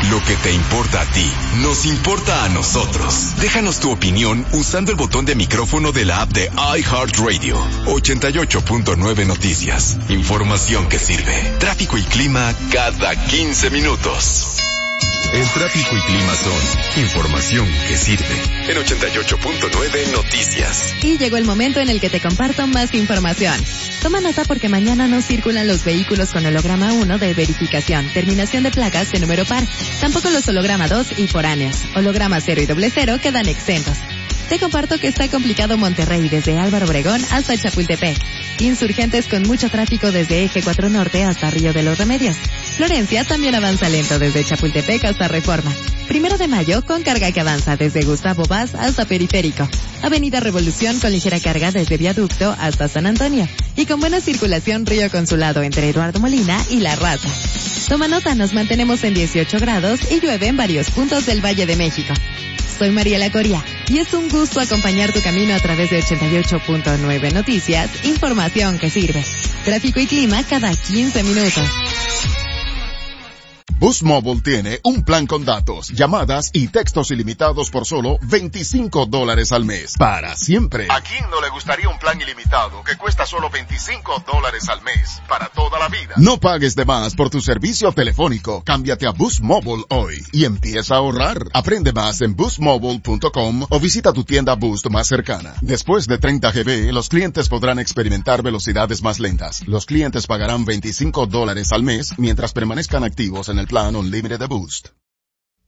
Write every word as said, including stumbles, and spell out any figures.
Lo que te importa a ti, nos importa a nosotros. Déjanos tu opinión usando el botón de micrófono de la app de iHeartRadio. ochenta y ocho punto nueve Noticias. Información que sirve. Tráfico y clima cada quince minutos. El tráfico y clima son información que sirve. En ochenta y ocho punto nueve Noticias. Y llegó el momento en el que te comparto más información. Toma nota porque mañana no circulan los vehículos con holograma uno de verificación, terminación de placas de número par. Tampoco los holograma dos y foráneos. Holograma cero y doble cero quedan exentos. Te comparto que está complicado Monterrey desde Álvaro Obregón hasta Chapultepec. Insurgentes con mucho tráfico desde Eje cuatro Norte hasta Río de los Remedios. Florencia también avanza lento desde Chapultepec hasta Reforma. Primero de Mayo con carga que avanza desde Gustavo Vaz hasta Periférico. Avenida Revolución con ligera carga desde Viaducto hasta San Antonio. Y con buena circulación Río Consulado entre Eduardo Molina y La Raza. Toma nota, nos mantenemos en dieciocho grados y llueve en varios puntos del Valle de México. Soy Mariela Coria y es un gusto acompañar tu camino a través de ochenta y ocho punto nueve Noticias, información que sirve. Tráfico y clima cada quince minutos. Boost Mobile tiene un plan con datos, llamadas y textos ilimitados por solo veinticinco dólares al mes. Para siempre. ¿A quién no le gustaría un plan ilimitado que cuesta solo veinticinco dólares al mes? Para toda la vida. No pagues de más por tu servicio telefónico. Cámbiate a Boost Mobile hoy y empieza a ahorrar. Aprende más en boost mobile punto com o visita tu tienda Boost más cercana. Después de treinta gigabytes, los clientes podrán experimentar velocidades más lentas. Los clientes pagarán veinticinco dólares al mes mientras permanezcan activos en el plan Unlimited de Boost.